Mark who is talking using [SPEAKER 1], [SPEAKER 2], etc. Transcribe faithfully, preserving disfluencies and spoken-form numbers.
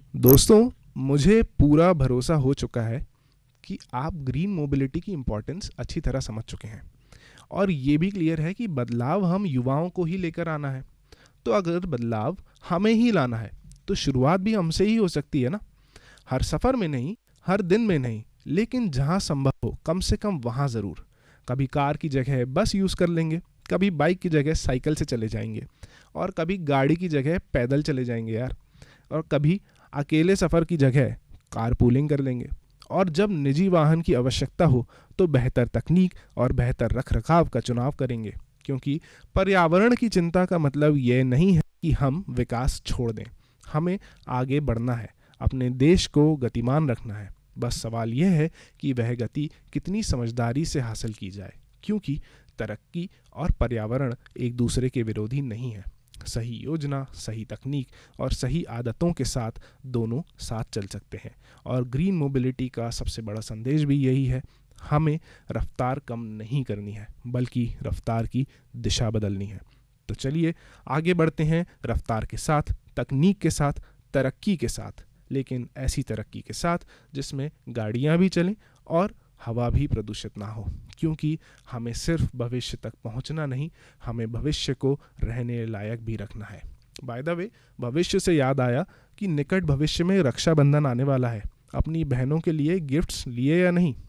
[SPEAKER 1] दोस्तों, मुझे पूरा भरोसा हो चुका है कि आप ग्रीन मोबिलिटी की इम्पोर्टेंस अच्छी तरह समझ चुके हैं और ये भी क्लियर है कि बदलाव हम युवाओं को ही लेकर आना है। तो अगर बदलाव हमें ही लाना है तो शुरुआत भी हमसे ही हो सकती है ना। हर सफ़र में नहीं, हर दिन में नहीं, लेकिन जहाँ संभव हो कम से कम वहाँ ज़रूर। कभी कार की जगह बस यूज़ कर लेंगे, कभी बाइक की जगह साइकिल से चले जाएंगे, और कभी गाड़ी की जगह पैदल चले जाएंगे यार। और कभी अकेले सफ़र की जगह कारपूलिंग कर लेंगे। और जब निजी वाहन की आवश्यकता हो तो बेहतर तकनीक और बेहतर रखरखाव का चुनाव करेंगे, क्योंकि पर्यावरण की चिंता का मतलब ये नहीं है कि हम विकास छोड़ दें। हमें आगे बढ़ना है, अपने देश को गतिमान रखना है। बस सवाल यह है कि वह गति कितनी समझदारी से हासिल की जाए, क्योंकि तरक्की और पर्यावरण एक दूसरे के विरोधी नहीं है। सही योजना, सही तकनीक और सही आदतों के साथ दोनों साथ चल सकते हैं। और ग्रीन मोबिलिटी का सबसे बड़ा संदेश भी यही है, हमें रफ्तार कम नहीं करनी है, बल्कि रफ्तार की दिशा बदलनी है। तो चलिए आगे बढ़ते हैं, रफ्तार के साथ, तकनीक के साथ, तरक्की के साथ, लेकिन ऐसी तरक्की के साथ जिसमें गाड़ियाँ भी चलें और हवा भी प्रदूषित ना हो। क्योंकि हमें सिर्फ भविष्य तक पहुंचना नहीं, हमें भविष्य को रहने लायक भी रखना है। बाय द वे, भविष्य से याद आया कि निकट भविष्य में रक्षाबंधन आने वाला है। अपनी बहनों के लिए गिफ्ट्स लिए या नहीं?